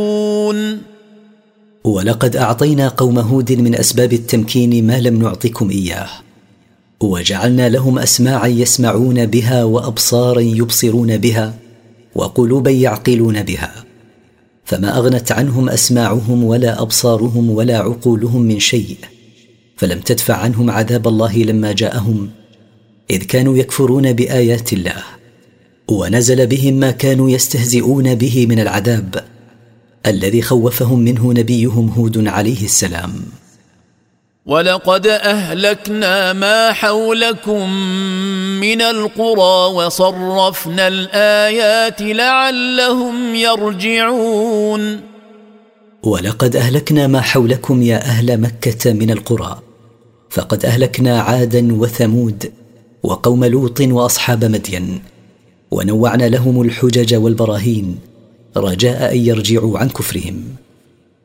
ولقد أعطينا قوم هود من أسباب التمكين ما لم نعطكم إياه، وجعلنا لهم أسماعا يسمعون بها، وأبصارا يبصرون بها، وقلوبا يعقلون بها، فما أغنت عنهم أسماعهم ولا أبصارهم ولا عقولهم من شيء، فلم تدفع عنهم عذاب الله لما جاءهم، إذ كانوا يكفرون بآيات الله، ونزل بهم ما كانوا يستهزئون به من العذاب الذي خوفهم منه نبيهم هود عليه السلام. ولقد أهلكنا ما حولكم من القرى وصرفنا الآيات لعلهم يرجعون. ولقد أهلكنا ما حولكم يا أهل مكة من القرى، فقد أهلكنا عادا وثمود وقوم لوط وأصحاب مدين، ونوعنا لهم الحجج والبراهين رجاء أن يرجعوا عن كفرهم.